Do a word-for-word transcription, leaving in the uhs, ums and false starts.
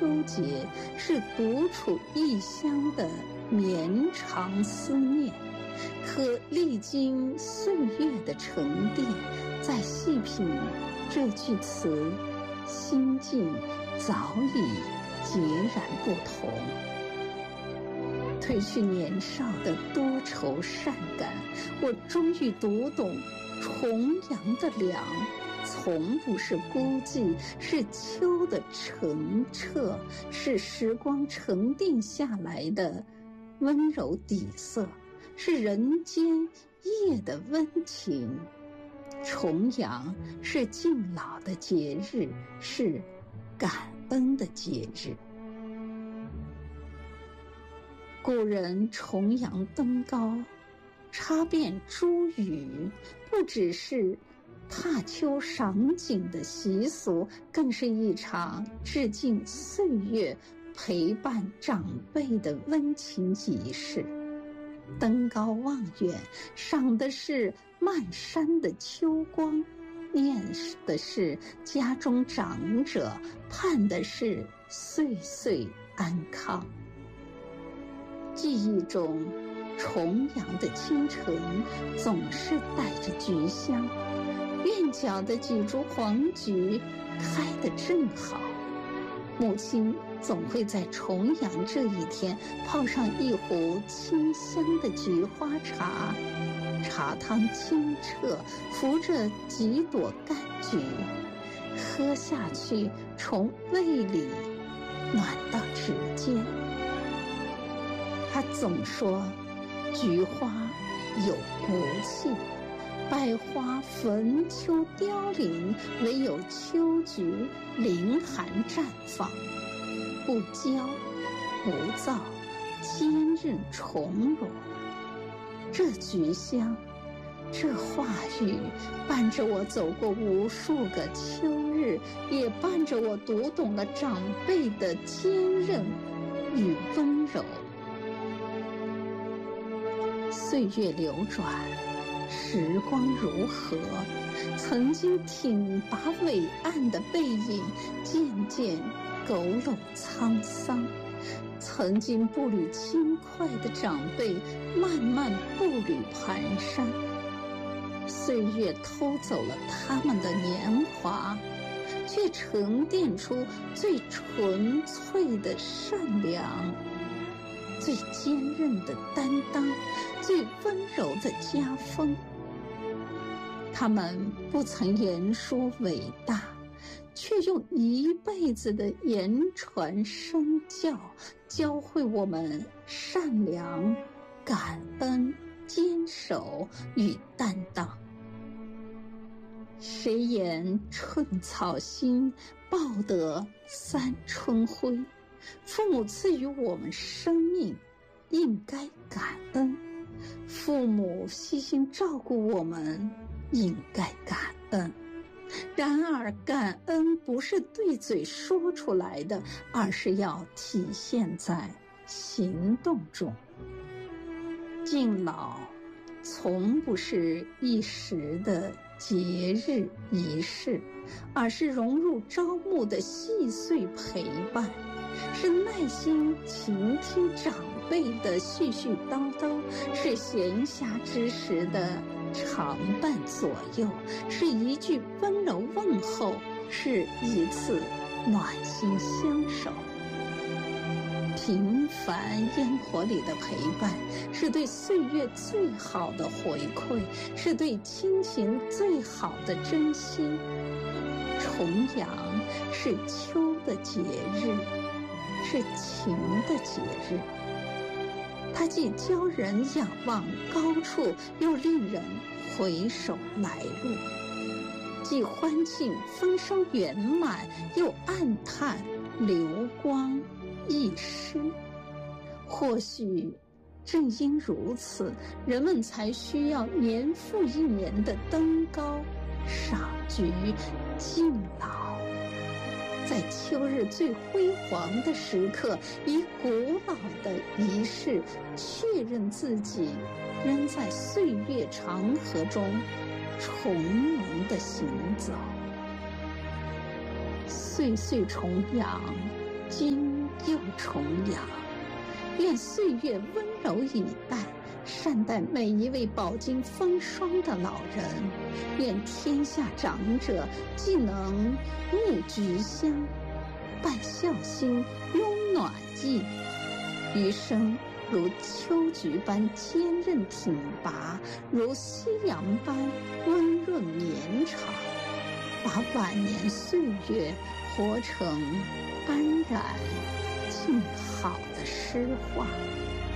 秋节，是独处异乡的绵长思念。可历经岁月的沉淀，再细品这句词，心境早已截然不同。褪去年少的多愁善感，我终于读懂重阳的凉，从不是孤寂，是秋的澄澈，是时光沉淀下来的温柔底色，是人间夜的温情。重阳是敬老的节日，是感恩的节日。古人重阳登高，插遍茱萸，不只是踏秋赏景的习俗，更是一场致敬岁月、陪伴长辈的温情仪式。登高望远，赏的是漫山的秋光，念的是家中长者，盼的是岁岁安康。记忆中，重阳的清晨总是带着菊香，院角的几株黄菊开得正好，母亲总会在重阳这一天泡上一壶清香的菊花茶，茶汤清澈，浮着几朵柑橘，喝下去从胃里暖到指尖。他总说，菊花有骨气，百花焚秋凋零，唯有秋菊凌寒绽放，不骄不躁，坚韧从容。这菊香，这话语，伴着我走过无数个秋日，也伴着我读懂了长辈的坚韧与温柔。岁月流转，时光如河，曾经挺拔伟岸的背影渐渐佝偻沧桑，曾经步履轻快的长辈慢慢步履蹒跚。岁月偷走了他们的年华，却沉淀出最纯粹的善良，最坚韧的担当，最温柔的家风。他们不曾言说伟大，却用一辈子的言传身教，教会我们善良、感恩、坚守与担当。谁言寸草心，报得三春晖？父母赐予我们生命，应该感恩；父母悉心照顾我们，应该感恩。然而，感恩不是对嘴说出来的，而是要体现在行动中。敬老从不是一时的节日仪式，而是融入朝暮的细碎陪伴，是耐心倾听长辈的絮絮叨叨，是闲暇之时的常伴左右，是一句温柔问候，是一次暖心相守。平凡烟火里的陪伴，是对岁月最好的回馈，是对亲情最好的珍惜。重阳是秋的节日，是情的节日，它既教人仰望高处，又令人回首来路；既欢庆丰收圆满，又暗叹流光易逝。或许正因如此，人们才需要年复一年的登高、赏菊、敬老，在秋日最辉煌的时刻，以古老的仪式确认自己仍在岁月长河中从容地行走。岁岁重阳， 今又重阳。愿岁月温柔以待，善待每一位饱经风霜的老人。愿天下长者既能沐菊香，伴孝心拥暖意，余生如秋菊般坚韧挺拔，如夕阳般温润绵长，把晚年岁月活成安然静好的诗画。